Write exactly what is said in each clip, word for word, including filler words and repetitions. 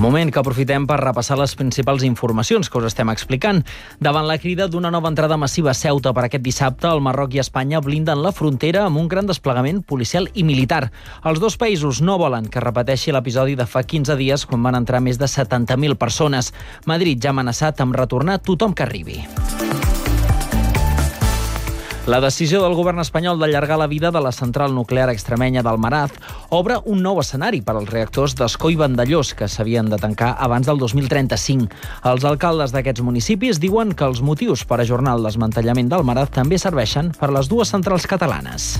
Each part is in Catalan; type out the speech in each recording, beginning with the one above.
Moment que aprofitem per repassar les principals informacions que us estem explicant. Davant la crida d'una nova entrada massiva a Ceuta per aquest dissabte, el Marroc i Espanya blinden la frontera amb un gran desplegament policial i militar. Els dos països no volen que repeteixi l'episodi de fa quinze dies quan van entrar més de setanta mil persones. Madrid ja ha amenaçat amb retornar tothom que arribi. La decisió del govern espanyol d'allargar la vida de la central nuclear extremenya d'Almaraz obre un nou escenari per als reactors d'Ascó i Vandellòs, que s'havien de tancar abans del dos mil trenta-cinc. Els alcaldes d'aquests municipis diuen que els motius per ajornar el desmantellament d'Almaraz també serveixen per a les dues centrals catalanes.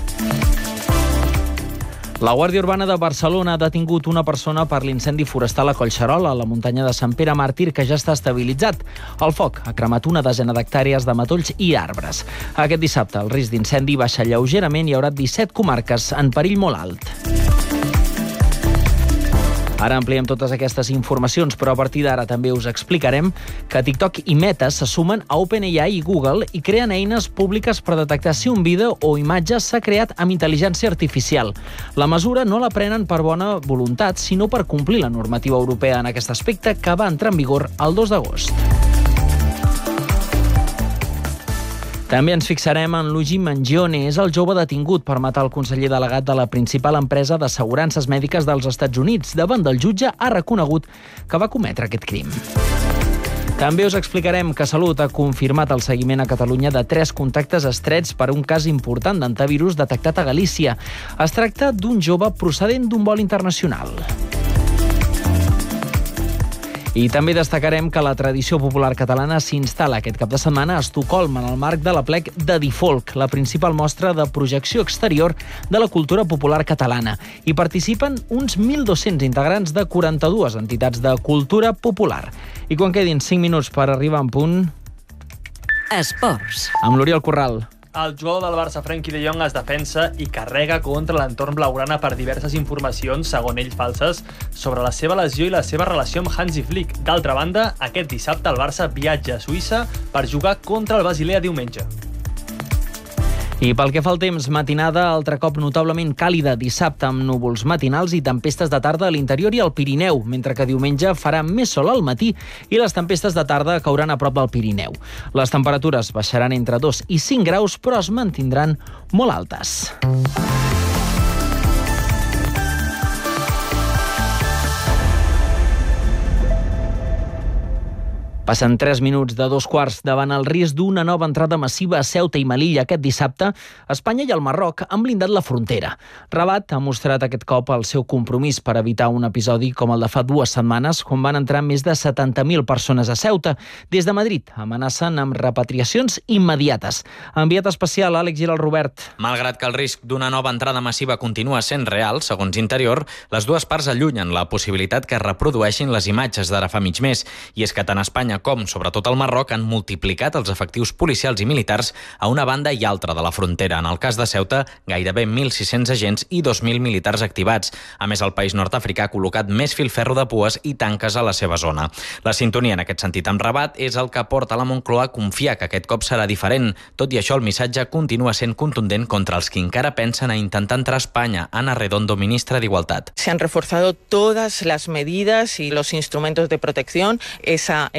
La Guàrdia Urbana de Barcelona ha detingut una persona per l'incendi forestal a Collserola, a la muntanya de Sant Pere Màrtir, que ja està estabilitzat. El foc ha cremat una desena d'hectàrees de matolls i arbres. Aquest dissabte el risc d'incendi baixa lleugerament i hi haurà disset comarques en perill molt alt. Ara ampliem totes aquestes informacions, però a partir d'ara també us explicarem que TikTok i Meta se sumen a OpenAI i Google i creen eines públiques per detectar si un vídeo o imatge s'ha creat amb intel·ligència artificial. La mesura no la prenen per bona voluntat, sinó per complir la normativa europea en aquest aspecte, que va entrar en vigor el dos d'agost. També ens fixarem en Luigi Mangione, és el jove detingut per matar el conseller delegat de la principal empresa d'assegurances mèdiques dels Estats Units. Davant del jutge ha reconegut que va cometre aquest crim. També us explicarem que Salut ha confirmat el seguiment a Catalunya de tres contactes estrets per un cas important d'antivirus detectat a Galícia. Es tracta d'un jove procedent d'un vol internacional. I també destacarem que la tradició popular catalana s'instal·la aquest cap de setmana a Estocolm en el marc de l'Aplec de Difolk, la principal mostra de projecció exterior de la cultura popular catalana. Hi participen uns mil dos-cents integrants de quaranta-dues entitats de cultura popular. I quan quedin cinc minuts per arribar en punt... Esports. Amb l'Oriol Corral. El jugador del Barça, Frenkie de Jong, es defensa i carrega contra l'entorn blaugrana per diverses informacions, segons ell falses, sobre la seva lesió i la seva relació amb Hansi Flick. D'altra banda, aquest dissabte el Barça viatja a Suïssa per jugar contra el Basilea diumenge. I pel que fa al temps, matinada altre cop notablement càlida, dissabte amb núvols matinals i tempestes de tarda a l'interior i al Pirineu, mentre que diumenge farà més sol al matí i les tempestes de tarda cauran a prop del Pirineu. Les temperatures baixaran entre dos i cinc graus, però es mantindran molt altes. Passen tres minuts de dos quarts. Davant el risc d'una nova entrada massiva a Ceuta i Melilla aquest dissabte, Espanya i el Marroc han blindat la frontera. Rabat ha mostrat aquest cop el seu compromís per evitar un episodi com el de fa dues setmanes, quan van entrar més de setanta mil persones a Ceuta. Des de Madrid amenacen amb repatriacions immediates. Enviat especial, Àlex Giral Robert. Malgrat que el risc d'una nova entrada massiva continua sent real, segons Interior, les dues parts allunyen la possibilitat que es reprodueixin les imatges d'ara fa mig mes. I és que tant Espanya com, sobretot el Marroc, han multiplicat els efectius policials i militars a una banda i altra de la frontera. En el cas de Ceuta, gairebé mil sis-cents agents i dos mil militars activats. A més, el país nord-africà ha col·locat més filferro de pues i tanques a la seva zona. La sintonia en aquest sentit amb Rabat és el que porta la Moncloa a confiar que aquest cop serà diferent. Tot i això, el missatge continua sent contundent contra els que encara pensen a intentar entrar a Espanya. Ana Redondo, ministra d'Igualtat. Se han reforzado todas las medidas y los instrumentos de protección. Esa